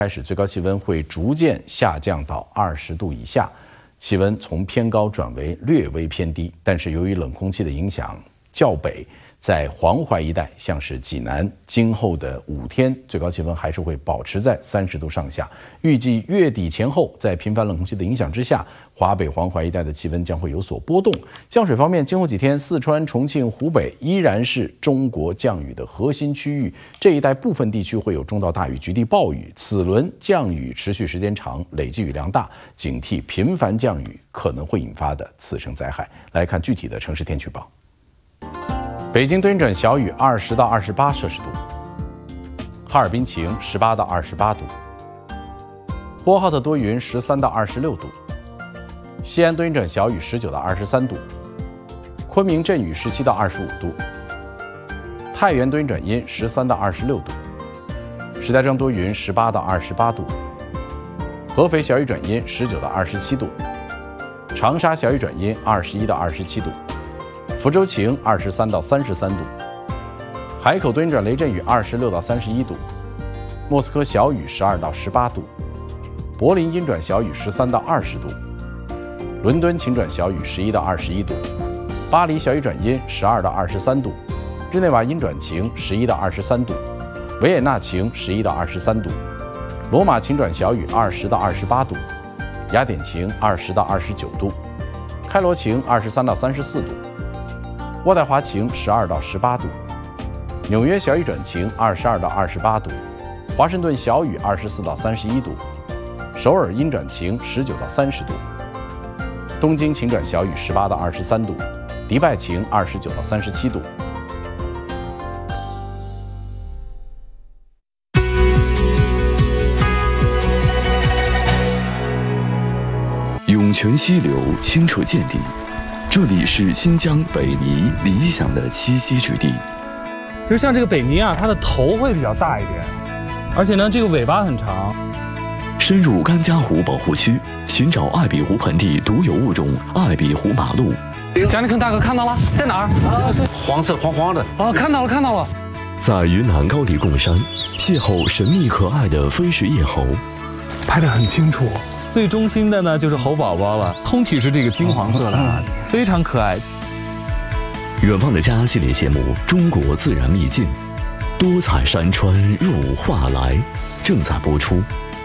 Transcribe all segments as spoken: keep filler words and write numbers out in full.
开始，最高气温会逐渐下降到二十度以下，气温从偏高转为略微偏低。但是由于冷空气的影响较北，在黄淮一带，像是济南，今后的五天最高气温还是会保持在三十度上下。预计月底前后，在频繁冷空气的影响之下，华北、黄淮一带的气温将会有所波动。降水方面，今后几天，四川、重庆、湖北依然是中国降雨的核心区域，这一带部分地区会有中到大雨、局地暴雨。此轮降雨持续时间长，累计雨量大，警惕频繁降雨可能会引发的次生灾害。来看具体的城市天气预报。北京多云转小雨，二十到二十八摄氏度；哈尔滨晴，十八到二十八度；呼和浩特多云，十三到二十六度；西安多云转小雨，十九到二十三度；昆明阵雨，十七到二十五度；太原多云转阴，十三到二十六度；石家庄多云，十八到二十八度；合肥小雨转阴，十九到二十七度；长沙小雨转阴，二十一到二十七度。福州晴，二十三到三十三度；海口多云转雷阵雨，二十六到三十一度；莫斯科小雨，十二到十八度；柏林阴转小雨，十三到二十度；伦敦晴转小雨，十一到二十一度；巴黎小雨转阴，十二到二十三度；日内瓦阴转晴，十一到二十三度；维也纳晴，十一到二十三度；罗马晴转小雨，二十到二十八度；雅典晴，二十到二十九度；开罗晴，二十三到三十四度；渥太华晴，十二到十八度；纽约小雨转晴，二十二到二十八度；华盛顿小雨，二十四到三十一度；首尔阴转晴，十九到三十度；东京晴转小雨，十八到二十三度；迪拜晴，二十九到三十七度。 涌泉溪流清澈见底，这里是新疆北泥理想的栖息之地。 其实像这个北泥啊，它的头会比较大一点，而且呢，这个尾巴很长。 深入甘家湖保护区，寻找艾比湖盆地独有物种艾比湖马鹿。 蒋立肯大哥看到了，在哪儿？啊， 黄色黄黄的。 哦，看到了，看到了。 在云南高黎贡山邂逅神秘可爱的飞食叶猴， 拍得很清楚。最中心的呢就是猴宝宝了，通体是这个金黄色的，嗯、非常可爱。 远望的家系列节目《中国自然秘境》，多彩山川入画来，正在播出。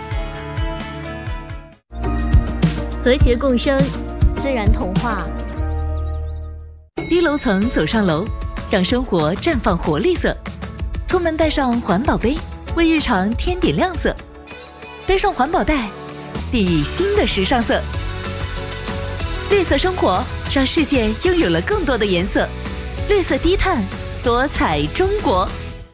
和谐共生，自然童话。 低楼层走上楼，让生活绽放活力色。出门带上环保杯，为日常添点亮色。背上环保袋，定义新的时尚色。绿色生活让世界拥有了更多的颜色。绿色低碳，多彩中国。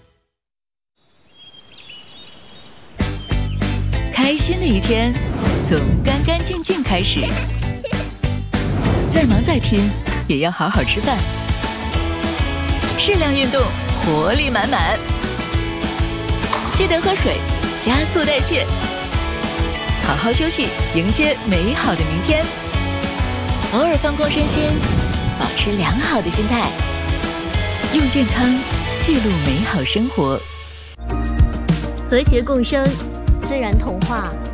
开心的一天从干干净净开始，再忙再拼也要好好吃饭，适量运动，活力满满。记得喝水，加速代谢。好好休息，迎接美好的明天。偶尔放空身心，保持良好的心态，用健康记录美好生活。 和谐共生，自然童话。